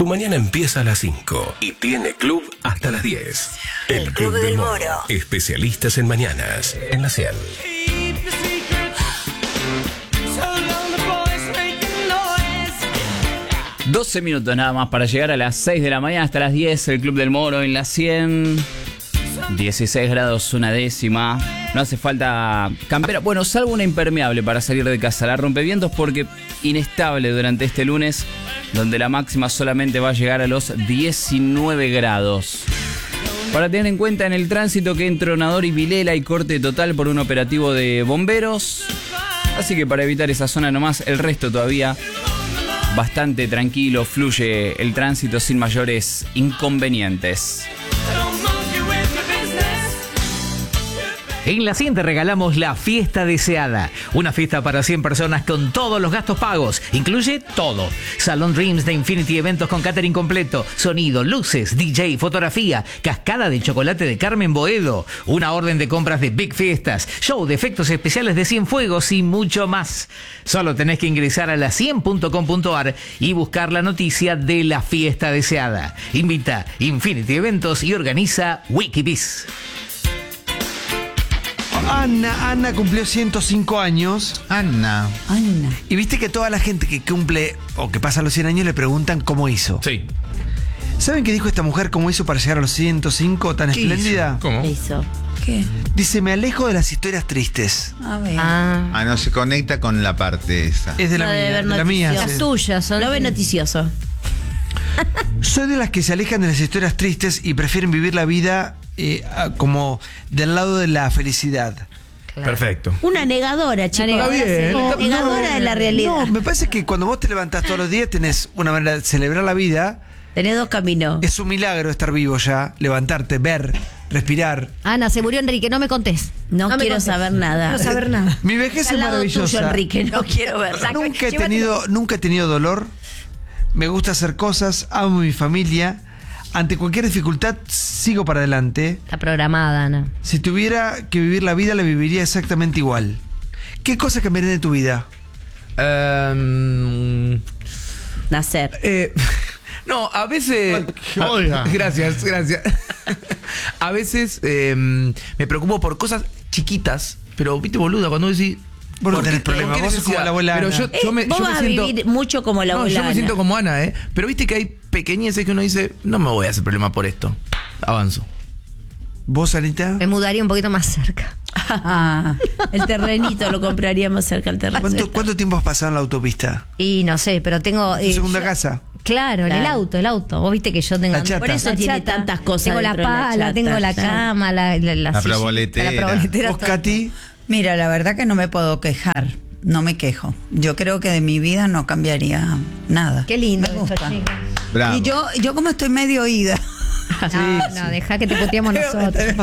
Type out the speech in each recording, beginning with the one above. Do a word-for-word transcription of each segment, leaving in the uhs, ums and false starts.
Tu mañana empieza a las cinco y tiene club hasta las diez. El, el Club, Club del Moro. Moro. Especialistas en mañanas. En la cien. doce minutos nada más para llegar a las seis de la mañana hasta las diez. El Club del Moro en la cien. dieciséis grados una décima. No hace falta campera. Bueno, salvo una impermeable para salir de casa. La rompevientos porque inestable durante este lunes, donde la máxima solamente va a llegar a los diecinueve grados. Para tener en cuenta en el tránsito que en Tronador y Vilela hay corte total por un operativo de bomberos. Así que para evitar esa zona nomás, el resto todavía bastante tranquilo, fluye el tránsito sin mayores inconvenientes. En la cien te regalamos la fiesta deseada. Una fiesta para cien personas con todos los gastos pagos. Incluye todo. Salón Dreams de Infinity Eventos con catering completo. Sonido, luces, D J, fotografía. Cascada de chocolate de Carmen Boedo. Una orden de compras de Big Fiestas. Show de efectos especiales de Cienfuegos y mucho más. Solo tenés que ingresar a la cien punto com punto a r y buscar la noticia de la fiesta deseada. Invita Infinity Eventos y organiza Wikibiz. Ana, Ana cumplió ciento cinco años. Ana. Ana. Y viste que toda la gente que cumple o que pasa los cien años le preguntan cómo hizo. Sí. ¿Saben qué dijo esta mujer cómo hizo para llegar a los ciento cinco tan espléndida? Hizo? ¿Cómo? ¿Qué hizo? ¿Qué? Dice, me alejo de las historias tristes. A ver. Ah, ah no, se conecta con la parte esa. Es de la, la mía. De De la mía. Las tuyas son. Lo ve noticioso. Soy de las que se alejan de las historias tristes y prefieren vivir la vida eh, como del lado de la felicidad. Claro. Perfecto. Una negadora, chicos. Está bien. No, negadora no, de la realidad. No, me parece que cuando vos te levantás todos los días tenés una manera de celebrar la vida. Tenés dos caminos. Es un milagro estar vivo ya, levantarte, ver, respirar. Ana, se murió Enrique, no me contés. No, no quiero contés. saber nada. No quiero saber nada. Mi vejez es maravillosa. Tuyo, Enrique, no quiero ver. Nunca he tenido, nunca he tenido dolor. Me gusta hacer cosas, amo a mi familia. Ante cualquier dificultad, sigo para adelante. Está programada, Ana. Si tuviera que vivir la vida, la viviría exactamente igual. ¿Qué cosas cambiarían de tu vida? Um, Nacer. Eh, no, a veces... Oiga. Gracias, gracias. A veces eh, me preocupo por cosas chiquitas, pero, viste, boluda, cuando decís... Vos no ¿por tenés qué- problema, por qué vos sos como necesidad? la abuela Pero Ana. yo, yo me, Eh, vos yo me vas siento... a vivir mucho como la No, abuela yo me siento Ana. como Ana, ¿eh? Pero viste que hay pequeñeces que uno dice, no me voy a hacer problema por esto. Avanzo. ¿Vos, Anita? Me mudaría un poquito más cerca. Ah, el terrenito lo compraría más cerca al terreno. ¿Cuánto, ¿Cuánto tiempo has pasado en la autopista? Y no sé, pero tengo... ¿Tu eh, segunda yo- casa? Claro, en el Claro. auto, el auto. Vos viste que yo tengo... La chata. Por eso La tiene chata. tantas cosas. Tengo la dentro de la pala, chata, tengo la claro. cama, la... La, la, La silla, proboletera. La proboletera. ¿Vos, todo. Katy? Mira, la verdad que no me puedo quejar. No me quejo. Yo creo que de mi vida no cambiaría nada. Qué lindo Me esto, gusta. chicos. Bravo. Y yo, yo como estoy medio oída. No, no, deja que te puteamos nosotros.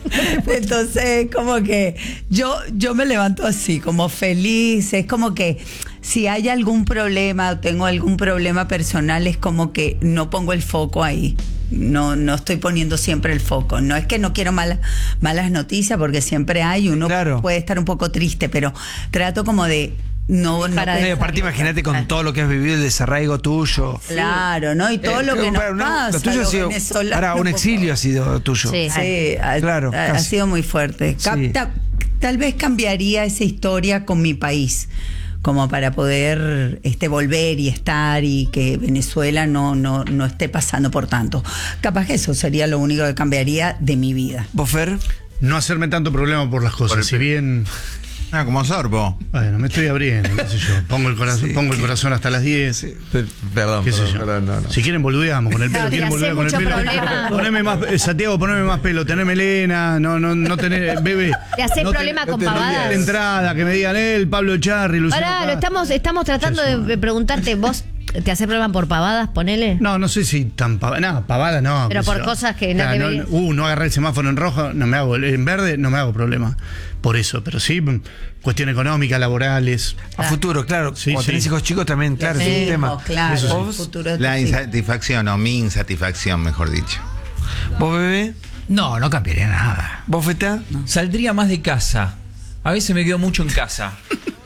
Entonces, como que yo, yo me levanto así, como feliz. Es como que si hay algún problema o tengo algún problema personal, es como que no pongo el foco ahí. No, no estoy poniendo siempre el foco. No es que no quiero malas, malas noticias, porque siempre hay. Uno Claro. puede estar un poco triste, pero trato como de no, no Para No, y pensar- aparte, imagínate con todo lo que has vivido, el desarraigo tuyo. Claro, ¿no? Y todo Eh, lo que nos para, una- pasa. Lo tuyo ha los sido. venezolanos, Ahora, un por exilio ha sido tuyo. Sí. Sí, ha, Claro, ha- ha casi. sido muy fuerte. Sí. Capta- tal vez cambiaría esa historia con mi país, como para poder este, volver y estar y que Venezuela no, no, no esté pasando por tanto. Capaz que eso sería lo único que cambiaría de mi vida. ¿Vos, Fer? No hacerme tanto problema por las cosas. Por el Si bien, Ah, como sorbo. bueno, me estoy abriendo, qué sé yo. Pongo el corazón, Sí, pongo el que- corazón hasta las diez. Perdón, ¿Qué sé perdón, yo? perdón, no, no. Si quieren boludeamos con el pelo, No, te quieren hace boludear con el mucho pelo. problema. Poneme más, eh, Santiago, poneme más pelo, tener melena, no, no, no tener, bebé. Te haces no problema te- con no te- pavadas. de entrada, que me digan él, Pablo Charri, Luciano. Pará, lo Paz. estamos, estamos tratando de, de preguntarte, ¿vos te haces problema por pavadas? Ponele. No, no sé si tan pavada, no, pavada no. Pero qué sé por yo. cosas que no Claro, deberías. Uh, no agarré el semáforo en rojo, no me hago, en verde no me hago problema por eso, pero sí, cuestión económica, laborales. A futuro, claro. Sí, Cuando sí. tenés hijos chicos también, claro, Sí, es un tema. vos, claro, Eso sí. el futuro de La tus hijos. insatisfacción o mi insatisfacción, mejor dicho. ¿Vos, bebé? No, no cambiaría nada. ¿Vos, Feta? Saldría más de casa. A veces me quedo mucho en casa.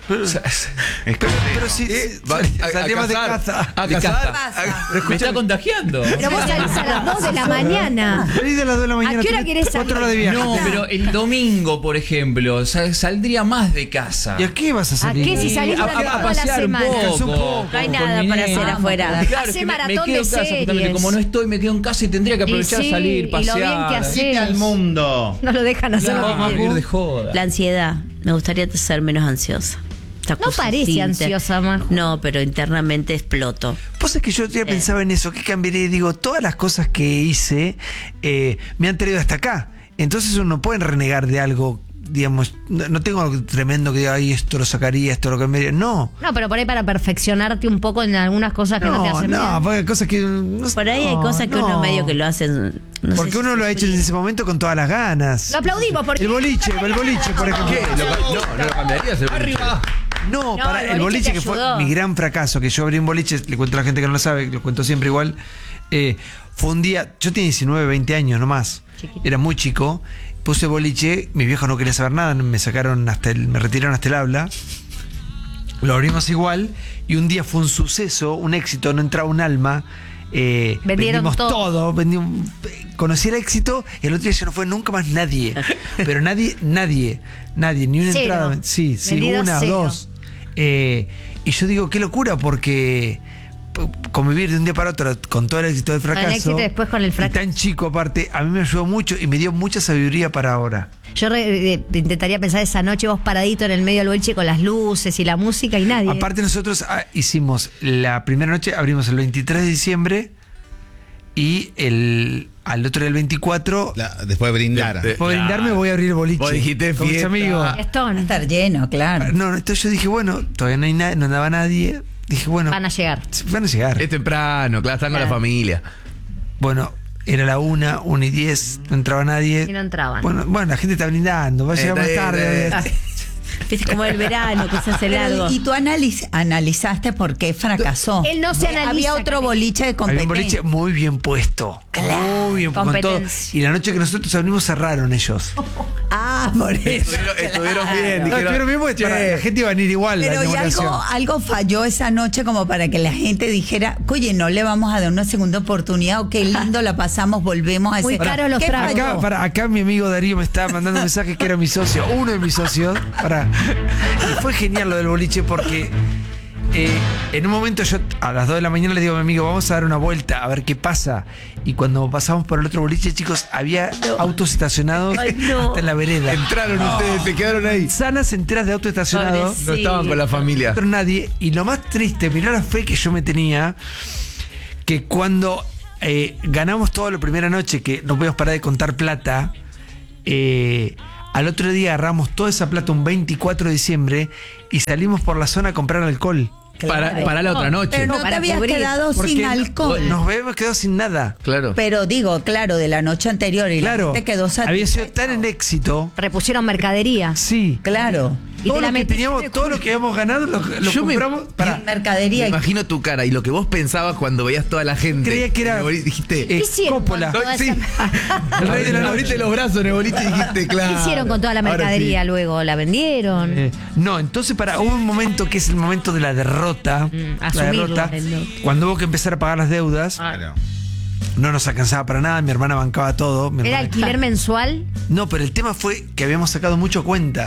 O sea, es- Pero, pero sí, Eh, sí, va- a- a salíamos de cazar. casa. A De cazar. casa. A- Me está contagiando. Pero vos salís a las dos de la mañana. Salí de las dos de la mañana. ¿A qué hora tenés querés cuatro salir? horas de viaje. No, pero el domingo, por ejemplo, sal- saldría más de casa. ¿Y a qué vas a ¿A salir? qué si salís a, durante a- a toda la pasear un semana? poco. un poco. No hay con nada mi para nena. hacer afuera. Claro, Hacé es que me- me maratón quedo de en casa, justamente. series. Como no estoy, me quedo en casa y tendría que aprovechar Y sí, salir, y lo bien pasear. que haces. Irte al mundo. No lo dejan hacer Claro, lo que vamos a quieren. ir de joda. La ansiedad. Me gustaría ser menos ansiosa. Esta No cosa parece así, ansiosa, Majo. No, pero internamente exploto. Vos es que yo ya pensaba en eso, ¿qué cambiaría? Digo, todas las cosas que hice eh, me han traído hasta acá. Entonces uno no puede renegar de algo, digamos, no, no tengo algo tremendo que diga, ay, esto lo sacaría, esto lo cambiaría. No. No, pero por ahí para perfeccionarte un poco en algunas cosas que no, te No, hacen no, bien. porque hay cosas que. no- Por ahí hay no, cosas que no. uno medio que lo hacen. No sé Porque si uno lo ha hecho en sufrir. ese momento con todas las ganas. Lo aplaudimos porque El boliche, el boliche, por ejemplo. ¿Qué? ¿Lo ca- no, no lo cambiarías el boliche. No, No, para el el boliche boliche te que fue ayudó. mi gran fracaso, que yo abrí un boliche, le cuento a la gente que no lo sabe, lo cuento siempre igual. eh, fue un día, yo tenía diecinueve, veinte años nomás, era muy chico, puse boliche, mis viejos no querían saber nada, me sacaron hasta el, me retiraron hasta el aula, lo abrimos igual, y un día fue un suceso, un éxito, no entraba un alma. Eh, Vendieron vendimos todo. todo, vendí un- conocí el éxito, y el otro día ya no fue nunca más nadie, pero nadie, nadie, nadie, ni una Cero. entrada, sí, sí, Vendido una, cero. dos. Eh, y yo digo, qué locura, porque p- convivir de un día para otro con todo el éxito del fracaso. el éxito y después con el fracaso. Y tan chico aparte, a mí me ayudó mucho y me dio mucha sabiduría para ahora. Yo re- eh, intentaría pensar esa noche vos paradito en el medio del boliche con las luces y la música y nadie. Aparte nosotros ah, hicimos la primera noche, abrimos el veintitrés de diciembre y el al otro día el veinticuatro. La- después de brindar. De- de- Por brindarme voy a abrir el boliche. Vos dijiste con mis fiesta. amigos. Va a Stone. estar lleno, claro. No, no, entonces yo dije, bueno, todavía no hay nadie, no andaba nadie. Dije, bueno, Van a llegar. van a llegar. Es temprano, claro, están con la familia. Bueno, era la una, una y diez, no entraba nadie. Y no entraban. Bueno, bueno, la gente está brindando, va a Eh, llegar más está bien, tarde. está bien. Viste como el verano que se hace Pero, largo. y tú analiz- analizaste por qué fracasó. Él no se Eh, analiza, Había otro Cari. boliche de Había un boliche competencia. muy bien puesto. Muy bien con todo. Competencia. Y la noche que nosotros abrimos cerraron ellos. Ah, por eso. Estuvieron, estuvieron bien, No, dijeron, estuvieron bien porque "Che, para- la gente iba a venir igual. la Pero y inauguración. algo, algo falló esa noche como para que la gente dijera, oye, no le vamos a dar una segunda oportunidad, o qué lindo la pasamos, volvemos a Muy ese. caros los ¿Qué tragos. falló? Acá, para, acá mi amigo Darío me estaba mandando un mensaje que era mi socio, uno de mis socios. Para, y fue genial lo del boliche porque eh, en un momento yo a las dos de la mañana le digo a mi amigo, vamos a dar una vuelta a ver qué pasa. Y cuando pasamos por el otro boliche, chicos, había autos estacionados Ay, no. hasta en la vereda. entraron ustedes, se quedaron ahí. Sanas enteras de autos estacionados. No estaban con la familia. Pero nadie. Y lo más triste, mirá la fe que yo me tenía, que cuando eh, ganamos toda la primera noche, que no podíamos parar de contar plata, eh, al otro día agarramos toda esa plata un veinticuatro de diciembre y salimos por la zona a comprar alcohol. Para, para la otra noche. Pero no, No, te para habías cubrir. quedado Porque sin no- alcohol. Nos habíamos quedado sin nada. Claro. Pero digo, claro, de la noche anterior y Claro. la gente quedó Había sido satisfecha. tan en éxito. Repusieron mercadería. Sí. Claro. Y Todo te la lo que metiste teníamos, de todo lo que habíamos ganado lo, lo Yo me- compramos para. Mercadería. Me y- imagino tu cara y lo que vos pensabas cuando veías toda la gente. Creía que era- En el boliche, dijiste, eh, ¿Qué hicieron Coppola. con toda sí. esa- El rey de la noche. Abriste los brazos en el boliche y dijiste, claro. ¿Qué hicieron con toda la ahora mercadería sí. luego? ¿La vendieron? Eh, no, entonces para hubo un momento que es el momento de la derrota, Mm, la asumirlo. derrota, El- cuando hubo que empezar a pagar las deudas, Claro. no nos alcanzaba para nada, mi hermana bancaba todo. mi ¿Era hermana- alquiler mensual? No, pero el tema fue que habíamos sacado mucho cuenta.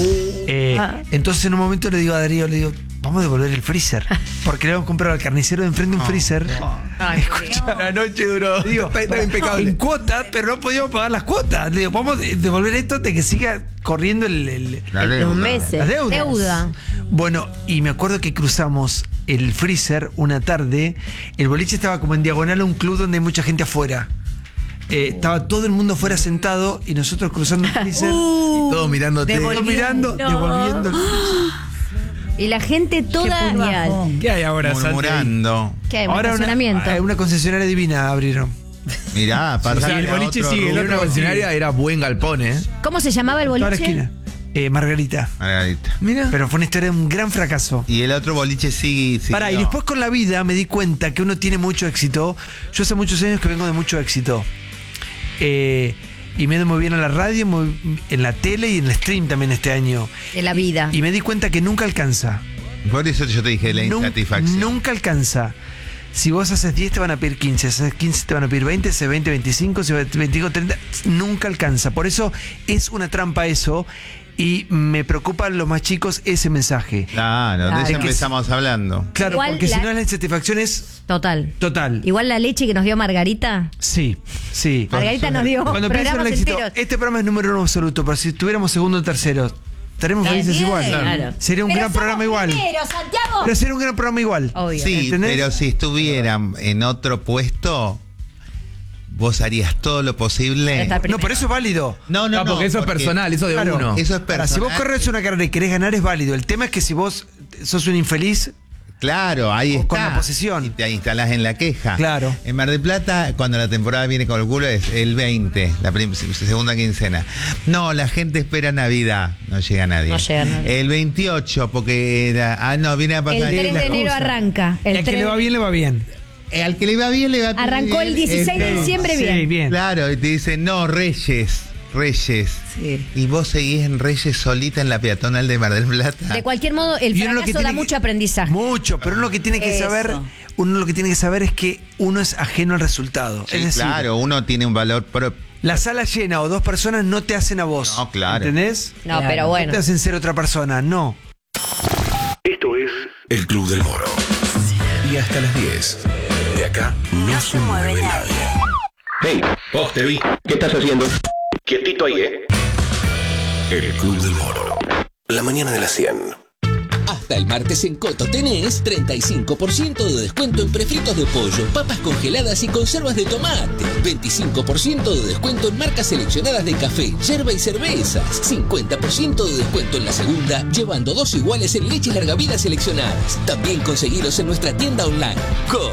Eh, Ah. Entonces en un momento le digo a Darío, le digo, vamos a devolver el freezer, porque le habíamos comprado al carnicero de enfrente un freezer. La noche duró. Le digo, está, está impecable. en cuotas, pero no podíamos pagar las cuotas. Le digo, vamos a devolver esto de que siga corriendo el, el- La Los deuda. meses. las deudas. Deuda. Bueno, y me acuerdo que cruzamos el freezer una tarde. El boliche estaba como en diagonal a un club donde hay mucha gente afuera. Eh, estaba todo el mundo afuera sentado y nosotros cruzando el freezer. Todos mirándote. todos mirando, devolviendo. Y la gente toda. bajón. ¿Qué hay ahora, Santi? Murmurando. ¿Qué hay? ¿Un Ahora una, estacionamiento? hay una concesionaria divina abrieron. Mirá, O pasa sea, el boliche sigue. La otra concesionaria era buen galpón, ¿eh? ¿Cómo se llamaba el Toda la boliche? esquina. Eh, Margarita. Margarita. Mira. Pero fue una historia de un gran fracaso. Y el otro boliche sigue. sigue Pará, y no. después con la vida me di cuenta que uno tiene mucho éxito. Yo hace muchos años que vengo de mucho éxito. Eh, y me he ido muy bien en la radio, muy, en la tele y en el stream también este año. En la vida. Y me di cuenta que nunca alcanza. Por eso yo te dije la Nun- insatisfacción. Nunca alcanza. Si vos haces diez te van a pedir quince, si haces quince te van a pedir veinte, si haces veinte, veinticinco, si haces veinticinco, treinta, nunca alcanza. Por eso es una trampa eso y me preocupa a los más chicos ese mensaje. Claro, de Claro. eso Que empezamos hablando. Claro, Igual porque la- si no la insatisfacción es Total. total. Igual la leche que nos dio Margarita. Sí, sí. Margarita nos dio Cuando pienso en programas el éxito, enteros. este programa es número uno absoluto, pero si tuviéramos segundo o tercero, estaremos Está felices bien. igual. Claro. Sería un Pero gran somos programa igual. primero, Santiago. Pero sería un gran programa igual. Obvio. Sí, ¿Entendés? pero si estuvieran en otro puesto, vos harías todo lo posible. Está No, primero. pero eso es válido. No, no, No, no. porque eso es personal, eso de Claro, uno. Eso es Ahora, si vos personal. corres una carrera y querés ganar es válido. El tema es que si vos sos un infeliz, Claro, ahí O está. con la posición. Y te instalás en la queja. Claro. En Mar del Plata, cuando la temporada viene con el culo, es el veinte, la prim- segunda quincena. No, la gente espera Navidad. No llega nadie. No llega nadie. El veintiocho, porque era. Ah, no, viene a El pasar. tres de la enero cosa. arranca. y El al que tres- le va bien, le va bien. Eh, al que le va bien, le va Arrancó bien. el dieciséis de Este, diciembre bien. Sí, bien. Claro, y te dicen, no, Reyes. Reyes. Sí. Y vos seguís en Reyes solita en la peatonal de Mar del Plata. De cualquier modo, el Y uno lo fracaso que da tiene mucho que- aprendizaje. Mucho, pero uno lo que tiene que Eso. saber, uno lo que tiene que saber es que uno es ajeno al resultado. Sí, es decir, claro, uno tiene un valor propio. la sala llena o dos personas no te hacen a vos. No, claro. ¿Entendés? No, pero bueno. No te hacen ser otra persona, no. Esto es El Club del Moro. Y hasta las diez. De acá no, se mueve nadie. Hey, vos te vi. ¿Qué estás haciendo? Quietito ahí, ¿eh? El Club del Moro. La mañana de las cien. Hasta el martes en Coto tenés treinta y cinco por ciento de descuento en prefritos de pollo, papas congeladas y conservas de tomate. veinticinco por ciento de descuento en marcas seleccionadas de café, yerba y cervezas. cincuenta por ciento de descuento en la segunda, llevando dos iguales en leches larga vida seleccionadas. También conseguiros en nuestra tienda online. Coto.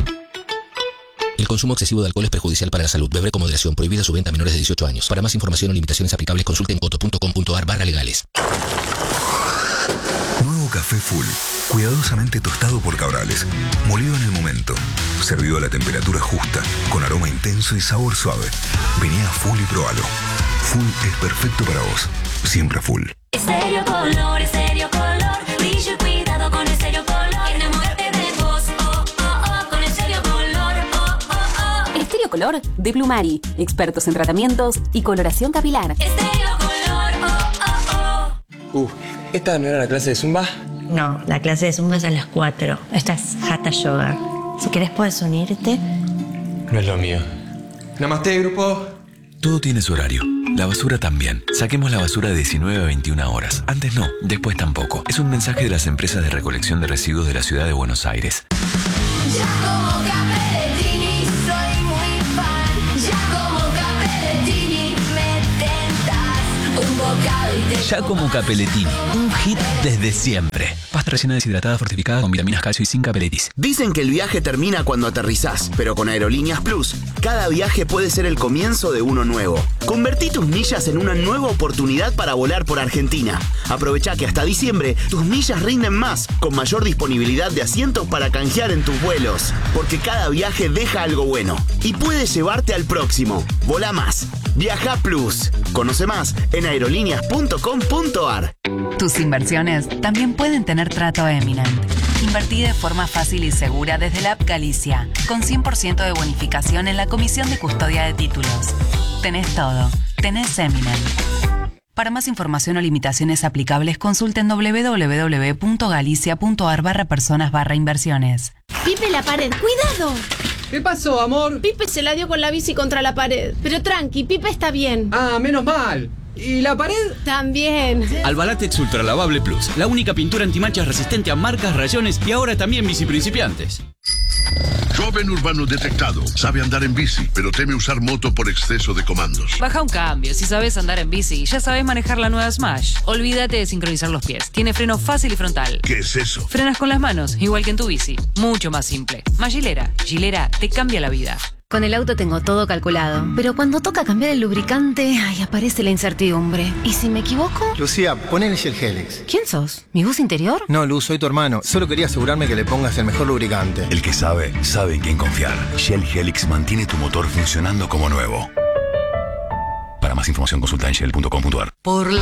El consumo excesivo de alcohol es perjudicial para la salud. Beber con moderación. Prohibida su venta a menores de dieciocho años. Para más información o limitaciones aplicables, consulte en coto punto com punto a r barra legales. Nuevo café Full, cuidadosamente tostado por Cabrales, molido en el momento, servido a la temperatura justa, con aroma intenso y sabor suave. Vení a Full y probalo. Full es perfecto para vos, siempre Full. Estéreo Color, Estéreo Color, brillo y cuidado con Estéreo Color. Enamórate de vos, oh, oh, oh, con Estéreo Color, oh, oh, oh. Estéreo Color de Plumari, expertos en tratamientos y coloración capilar. Estéreo Color, oh, oh, oh. Uh, ¿esta no era la clase de Zumba? No, la clase de Zumba es a las cuatro. Esta es Hatha Yoga. Si querés puedes unirte. No es lo mío. Namaste, grupo. Todo tiene su horario. La basura también. Saquemos la basura de diecinueve a veintiuna horas. Antes no, después tampoco. Es un mensaje de las empresas de recolección de residuos de la ciudad de Buenos Aires. Ya como Capellettini soy muy fan. Ya como Capellettini me tentas un bocado y te Giacomo Capellettini, un hit desde siempre. Pasta rellena deshidratada fortificada con vitaminas, calcio y sin capeletis. Dicen que el viaje termina cuando aterrizás, pero con Aerolíneas Plus, cada viaje puede ser el comienzo de uno nuevo. Convertí tus millas en una nueva oportunidad para volar por Argentina. Aprovecha que hasta diciembre tus millas rinden más, con mayor disponibilidad de asientos para canjear en tus vuelos. Porque cada viaje deja algo bueno y puede llevarte al próximo. Volá más. Viaja Plus. Conoce más en aerolíneas punto com punto a r. Tus inversiones también pueden tener trato Eminent. Invertí de forma fácil y segura desde la app Galicia, con cien por ciento de bonificación en la comisión de custodia de títulos. Tenés todo. Tenés Eminent. Para más información o limitaciones aplicables, consulten doble u doble u doble u punto galicia punto a r barra personas barra inversiones. Pipe, la pared, ¡cuidado! ¿Qué pasó, amor? Pipe se la dio con la bici contra la pared. Pero tranqui, Pipe está bien. Ah, menos mal. ¿Y la pared? También. Albalatex Ultra Lavable Plus, la única pintura antimanchas resistente a marcas, rayones y ahora también bici principiantes. Joven urbano detectado. Sabe andar en bici, pero teme usar moto por exceso de comandos. Baja un cambio. Si sabes andar en bici, ya sabes manejar la nueva Smash. Olvídate de sincronizar los pies. Tiene freno fácil y frontal. ¿Qué es eso? Frenas con las manos, igual que en tu bici. Mucho más simple. Más Gilera. Gilera te cambia la vida. Con el auto tengo todo calculado, pero cuando toca cambiar el lubricante, ay, aparece la incertidumbre. ¿Y si me equivoco? Lucía, ponele Shell Helix. ¿Quién sos? ¿Mi bus interior? No, Luz, soy tu hermano. Solo quería asegurarme que le pongas el mejor lubricante. El que sabe, sabe en quién confiar. Shell Helix mantiene tu motor funcionando como nuevo. Para más información consulta en shell punto com punto ar. Por